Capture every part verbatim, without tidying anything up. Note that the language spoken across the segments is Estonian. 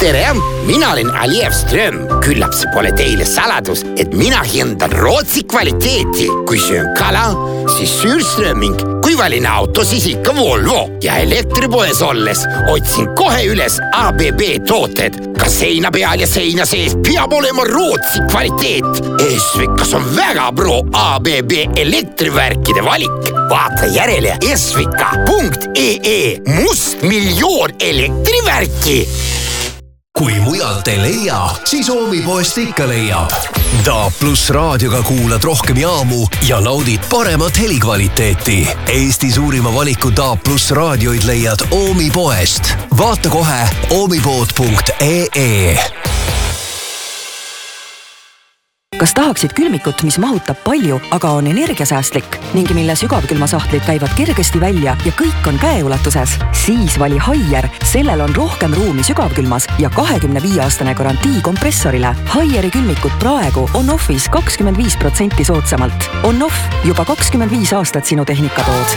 tere, mina olen Alijev Ström. Küllap see pole teile saladus, et mina hindan Rootsi kvaliteeti. Kui söön kala, siis Sürströming. Kui valin auto, siis ikka Volvo. Ja elektripoes olles otsin kohe üles A B B tooted. Ka seina peal ja seina sees peab olema Rootsi kvaliteet. Esvikas on väga pro A B B elektrivärkide valik. Vaata järele esvika punkt ee ee. Must miljoon elektrivärki. Kui mujalt ei leia, siis Oomipoest ikka leiab. D A plus raadioga kuulad rohkem jaamu ja naudid paremat helikvaliteeti. Eesti suurima valiku D A plus raadioid leiad Oomipoest. Vaata kohe oomipood punkt ee ee. Kas tahaksid külmikut, mis mahutab palju, aga on energiasäästlik ning mille sügavkülmasahtlid käivad kergesti välja ja kõik on käeulatuses? Siis vali Haier. Sellel on rohkem ruumi sügavkülmas ja kahekümne viie aastane garantii kompressorile. Haieri külmikut praegu on offis kakskümmend viis protsenti soodsamalt. On off juba kakskümmend viis aastat sinu tehnikatood.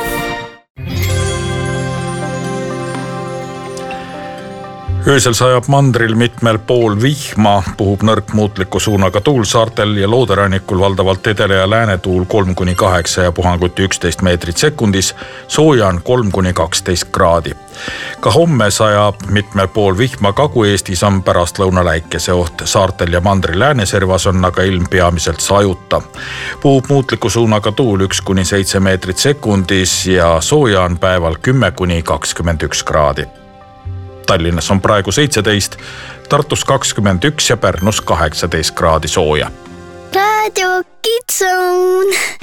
Öösel sajab mandril mitmel pool vihma, puhub nõrk muutliku suunaga tuul saartel ja looderannikul valdavalt edele ja lääne tuul kolm kuni kaheksa ja puhanguti üksteist meetrit sekundis, sooja on kolm kuni kaksteist kraadi. Ka homme sajab mitmel pool vihma, Kagu-Eestis on pärast lõunaläikese oht, saartel ja mandri lääneservas on aga ilm peamiselt sajuta. Puhub muutliku suunaga tuul üks kuni seitse meetrit sekundis ja sooja on päeval kümme kuni kakskümmend üks kraadi. Tallinnas on praegu seitseteist, Tartus kakskümmend üks ja Pärnus kaheksateist kraadi sooja. Radio Kitsun.